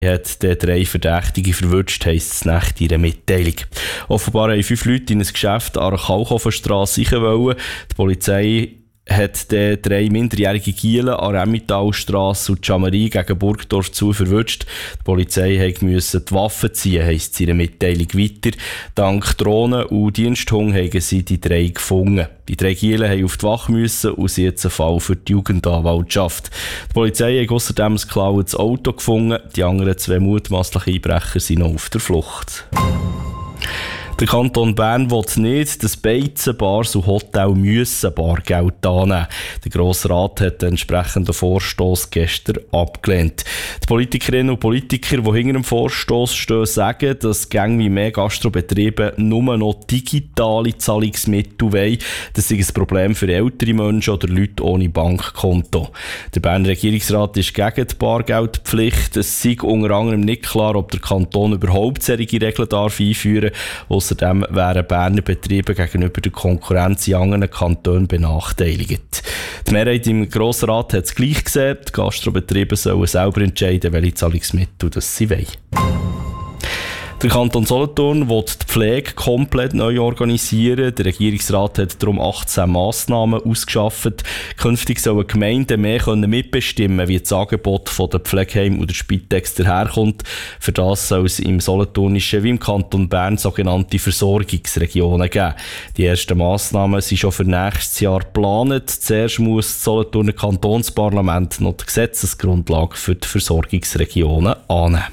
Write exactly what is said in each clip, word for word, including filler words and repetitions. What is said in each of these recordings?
hat der drei Verdächtige verwünscht, heisst es nach ihrer Mitteilung. Offenbar haben fünf Leute in ein Geschäft an der Kalkhofenstrasse rein wollen. Die Polizei hat die drei minderjährige Gielen an der Emmentalstrasse und Chamarie gegen Burgdorf zu verwünscht. Die Polizei musste die Waffen ziehen, heisst es in ihrer Mitteilung weiter. Dank Drohnen und Diensthund haben sie die drei gefunden. Die drei Gielen mussten auf die Wache müssen und sind jetzt ein Fall für die Jugendanwaltschaft. Die Polizei hat außerdem ein geklautes Auto gefunden. Die anderen zwei mutmaßlichen Einbrecher sind noch auf der Flucht. Der Kanton Bern will nicht, dass Beizen, Bars und Hotels müssen Bargeld annehmen. Der Grosse Rat hat den entsprechenden Vorstoss gestern abgelehnt. Die Politikerinnen und Politiker, die hinter dem Vorstoss stehen, sagen, dass gäng wie mehr Gastrobetriebe nur noch digitale Zahlungsmittel wollen. Das ist ein Problem für ältere Menschen oder Leute ohne Bankkonto. Der Berner Regierungsrat ist gegen die Bargeldpflicht. Es sei unter anderem nicht klar, ob der Kanton überhaupt solche Regeln darf einführen darf. Außerdem wären Berner Betriebe gegenüber der Konkurrenz in anderen Kantonen benachteiligt. Die Mehrheit im Grossen Rat hat es gleich gesehen. Die Gastrobetriebe sollen selber entscheiden, welche Zahlungsmittel das sie wollen. Der Kanton Solothurn will die Pflege komplett neu organisieren. Der Regierungsrat hat darum achtzehn Massnahmen ausgeschafft. Künftig sollen Gemeinden mehr mitbestimmen können, wie das Angebot von der Pflegeheim oder Spitex daherkommt. Für das soll es im Solothurnischen wie im Kanton Bern sogenannte Versorgungsregionen geben. Die ersten Massnahmen sind schon für nächstes Jahr geplant. Zuerst muss das Solothurner Kantonsparlament noch die Gesetzesgrundlage für die Versorgungsregionen annehmen.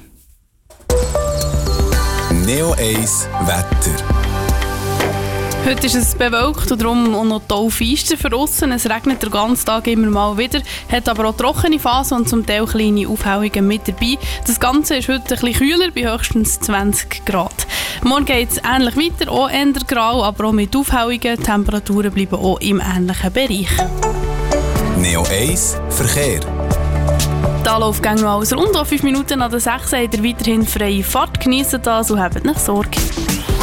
Neo eins Wetter. Heute ist es bewölkt und darum auch noch toll feister für aussen. Es regnet den ganzen Tag immer mal wieder, hat aber auch trockene Phasen und zum Teil kleine Aufhellungen mit dabei. Das Ganze ist heute ein bisschen kühler, bei höchstens zwanzig Grad. Morgen geht es ähnlich weiter, auch eher grau, aber auch mit Aufhellungen. Die Temperaturen bleiben auch im ähnlichen Bereich. Neo eins Verkehr. Die Anlaufgänge noch alles rund. Auf fünf Minuten an der sechs habt ihr weiterhin freie Fahrt. Genießt das und habt nicht Sorge.